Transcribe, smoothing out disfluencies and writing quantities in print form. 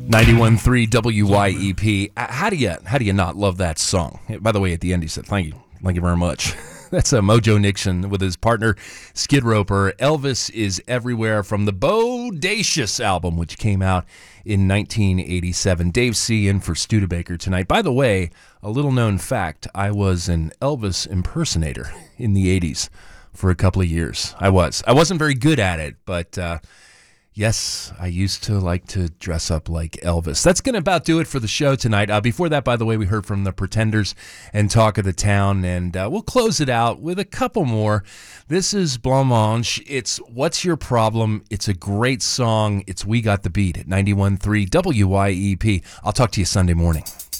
91.3 WYEP. How do you not love that song? By the way, at the end he said, thank you very much. That's Mojo Nixon with his partner Skid Roper. Elvis is Everywhere from the Bodacious album, which came out in 1987. Dave C. in for Studebaker tonight. By the way, a little known fact, I was an Elvis impersonator in the 80s for a couple of years. I wasn't very good at it, but yes, I used to like to dress up like Elvis. That's going to about do it for the show tonight. Before that, by the way, we heard from the Pretenders and Talk of the Town, and we'll close it out with a couple more. This is Blancmange. It's What's Your Problem? It's a great song. It's We Got the Beat at 91.3 WYEP. I'll talk to you Sunday morning.